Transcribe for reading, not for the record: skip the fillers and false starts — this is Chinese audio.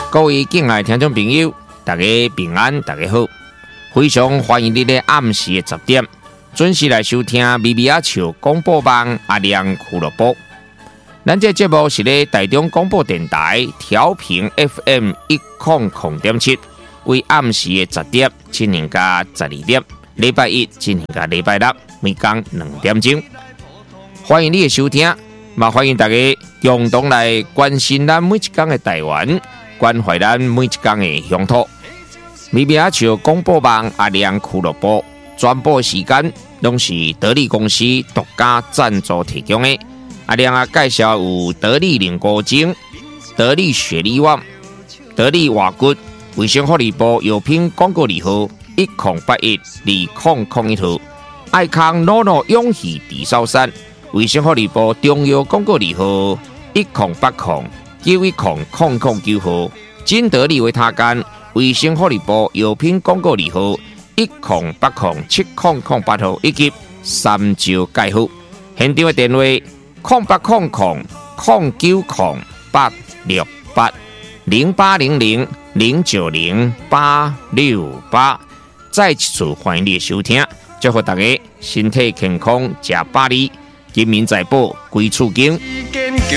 各位敬爱听众朋友，大家平安，大家好！非常欢迎你在暗时的10点准时来收听咪咪仔笑广播网阿亮俱乐部。咱这节目是咧台中广播电台调频 FM 100.7，为暗时的10点进行到12点，礼拜一进行到礼拜六，每天2点钟。欢迎你的收听，也欢迎大家共同来关心咱每一天的台湾。关怀咱每一天的乡土，咪咪仔笑广播网阿亮俱乐部全部时间拢是得力公司独家赞助提供的。阿亮啊，介绍有得力凝固精、得力雪力旺、得力瓦骨、卫生福利部药品广告字号10812001号，爱康诺诺永续地sau山卫生福利部中药广告字号1080910009号，金得利维他干卫生福利部药品广告字号10807008号，以及三招介护。现场的电话0800090868680800090868。再一次欢迎你的收听，祝福大家身体健康，吃百里，金民财宝归厝经。